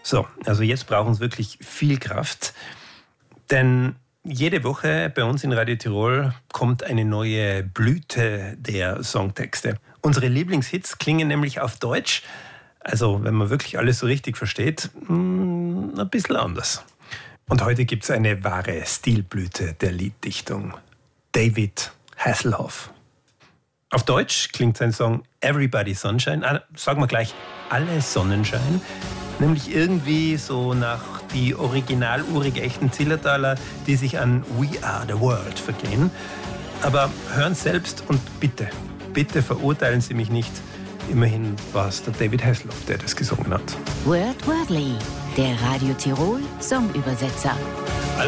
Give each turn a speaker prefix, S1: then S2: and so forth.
S1: So, also jetzt brauchen Sie wirklich viel Kraft, denn jede Woche bei uns in Radio Tirol kommt eine neue Blüte der Songtexte. Unsere Lieblingshits klingen nämlich auf Deutsch, also wenn man wirklich alles so richtig versteht, ein bisschen anders. Und heute gibt es eine wahre Stilblüte der Lieddichtung. David Hasselhoff. Auf Deutsch klingt sein Song Everybody Sunshine, sagen wir gleich alle Sonnenschein, nämlich irgendwie so nach die original-urig echten Zillertaler, die sich an We Are the World vergehen. Aber hören selbst und bitte verurteilen Sie mich nicht. Immerhin war es der David Hasselhoff, der das gesungen hat.
S2: Wordly, der Radio Tirol Songübersetzer.